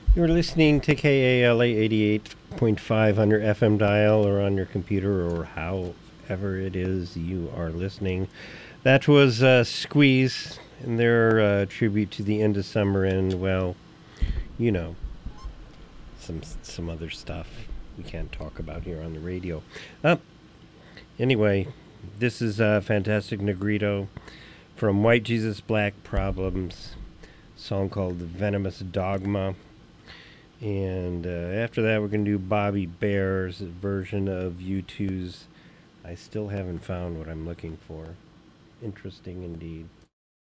You're listening to KALA 88.5 on your FM dial or on your computer or however it is you are listening. That was Squeeze and their tribute to the end of summer and, well, you know, some other stuff we can't talk about here on the radio. Uh, anyway, this is Fantastic Negrito from White Jesus Black Problems, song called Venomous Dogma. And after that, we're going to do Bobby Bear's version of U2's I Still Haven't Found What I'm Looking For. Interesting indeed.